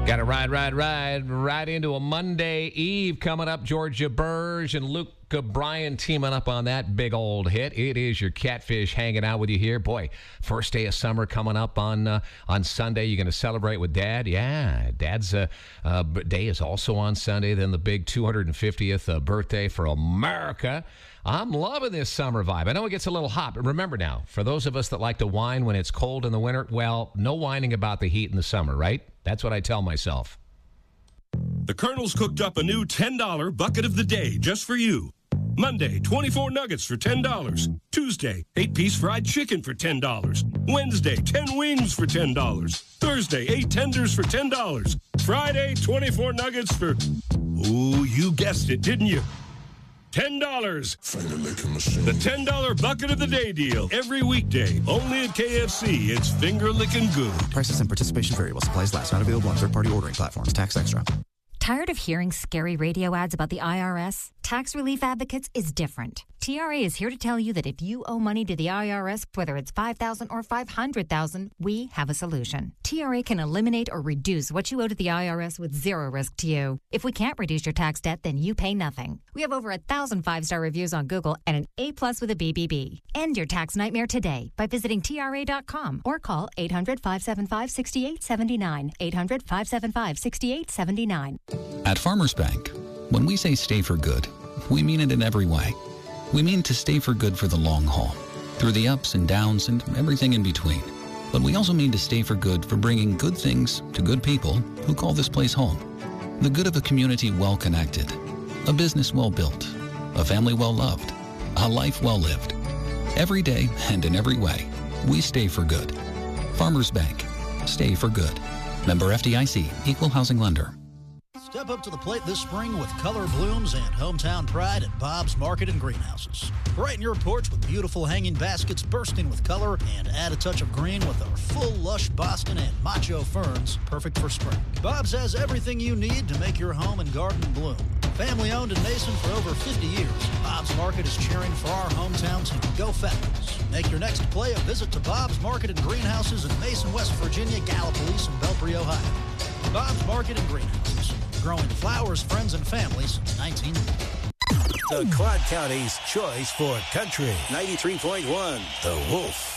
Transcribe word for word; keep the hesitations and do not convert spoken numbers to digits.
Got to ride, ride, ride, right into a Monday Eve coming up. Georgia Burge and Luke Bryan teaming up on that big old hit. It is your Catfish hanging out with you here. Boy, first day of summer coming up on uh, on Sunday. You're going to celebrate with Dad? Yeah, Dad's uh, uh, day is also on Sunday. Then the big two hundred fiftieth uh, birthday for America. I'm loving this summer vibe. I know it gets a little hot, but remember now, for those of us that like to whine when it's cold in the winter, well, no whining about the heat in the summer, right? That's what I tell myself. The Colonel's cooked up a new ten dollar bucket of the day just for you. Monday, twenty-four nuggets for ten dollars. Tuesday, eight-piece fried chicken for ten dollars. Wednesday, ten wings for ten dollars. Thursday, eight tenders for ten dollars. Friday, twenty-four nuggets for... Ooh, you guessed it, didn't you? ten dollars. The ten dollar bucket of the day deal. Every weekday. Only at K F C. It's finger-licking good. Prices and participation vary while supplies last. Not available on third-party ordering platforms. Tax extra. Tired of hearing scary radio ads about the I R S? Tax Relief Advocates is different. T R A is here to tell you that if you owe money to the I R S, whether it's five thousand dollars or five hundred thousand dollars, we have a solution. T R A can eliminate or reduce what you owe to the I R S with zero risk to you. If we can't reduce your tax debt, then you pay nothing. We have over a thousand five-star reviews on Google and an A-plus with a B B B. End your tax nightmare today by visiting T R A dot com or call eight hundred, five seven five, six eight seven nine. eight hundred, five seven five, six eight seven nine. At Farmers Bank, when we say stay for good, we mean it in every way. We mean to stay for good for the long haul, through the ups and downs and everything in between. But we also mean to stay for good for bringing good things to good people who call this place home. The good of a community well connected, a business well built, a family well loved, a life well lived. Every day and in every way, we stay for good. Farmers Bank. Stay for good. Member F D I C, Equal Housing Lender. Step up to the plate this spring with color blooms and hometown pride at Bob's Market and Greenhouses. Brighten your porch with beautiful hanging baskets bursting with color, and add a touch of green with our full lush Boston and macho ferns, perfect for spring. Bob's has everything you need to make your home and garden bloom. Family owned in Mason for over fifty years, Bob's Market is cheering for our hometown team. Go Falcons. Make your next play a visit to Bob's Market and Greenhouses in Mason, West Virginia, Gallipolis, and Belpre, Ohio. Bob's Market and Greenhouses. Growing flowers, friends, and families since nineteen ninety. The Quad County's choice for country. ninety-three point one, The Wolf.